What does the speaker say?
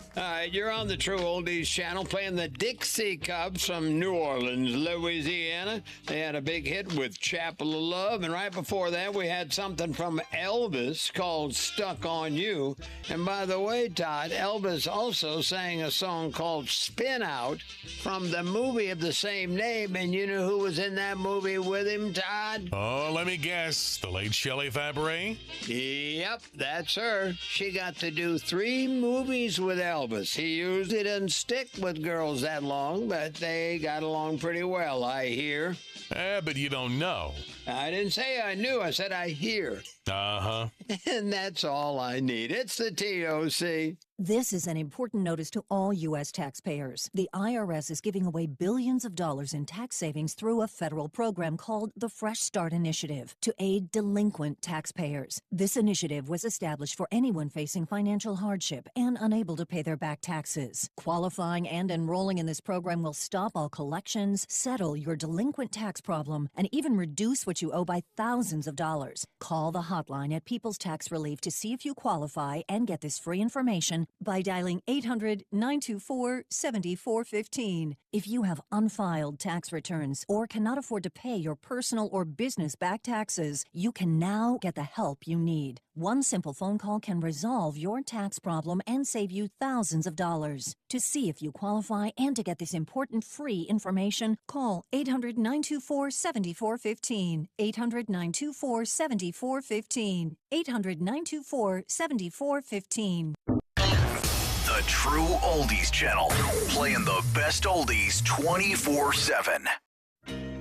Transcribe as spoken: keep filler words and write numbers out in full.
All right, you're on the True Oldies channel playing the Dixie Cubs from New Orleans, Louisiana. They had a big hit with Chapel of Love, and right before that, we had something from Elvis called Stuck on You. And by the way, Todd, Elvis also sang a song called Spin Out from the movie of the same name, and you know who was in that movie with him, Todd? Oh, let me guess. The late Shelley Fabares? Yep, that's her. She got to do three movies with Elvis. He usually doesn't stick with girls that long, but they got along pretty well, I hear. Eh, but you don't know. I didn't say I knew. I said I hear. Uh-huh. And that's all I need. It's the T O C. This is an important notice to all U S taxpayers. The I R S is giving away billions of dollars in tax savings through a federal program called the Fresh Start Initiative to aid delinquent taxpayers. This initiative was established for anyone facing financial hardship and unable to pay their back taxes. Qualifying and enrolling in this program will stop all collections, settle your delinquent tax problem, and even reduce what you owe by thousands of dollars. Call the hotline at People's Tax Relief to see if you qualify and get this free information by dialing eight hundred, nine two four, seven four one five. If you have unfiled tax returns or cannot afford to pay your personal or business back taxes, you can now get the help you need. One simple phone call can resolve your tax problem and save you thousands of dollars. To see if you qualify and to get this important free information, call eight hundred, nine two four, seven four one five, eight hundred, nine two four, seven four one five, eight hundred, nine two four, seven four one five. The True Oldies Channel, playing the best oldies twenty-four seven.